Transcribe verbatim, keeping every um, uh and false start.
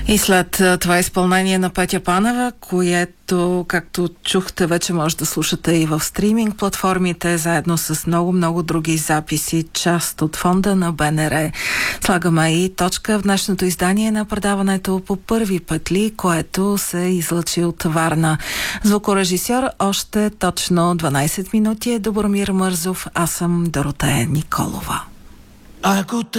И след това изпълнение на Петя Панева, което, както чухте, вече може да слушате и в стриминг платформите, заедно с много-много други записи, част от фонда на БНР. Слагаме и точка в днешното издание на предаването По първи петли, което се излъчи от Варна. Звукорежисьор още точно дванайсет минути е Добромир Мързов. Аз съм Доротея Николова. Ако